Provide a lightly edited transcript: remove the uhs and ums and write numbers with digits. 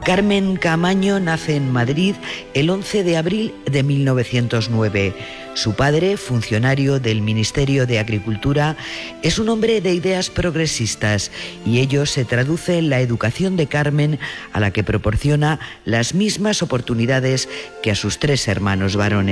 Carmen Caamaño nace en Madrid el 11 de abril de 1909. Su padre, funcionario del Ministerio de Agricultura, es un hombre de ideas progresistas y ello se traduce en la educación de Carmen, a la que proporciona las mismas oportunidades que a sus 3 hermanos varones.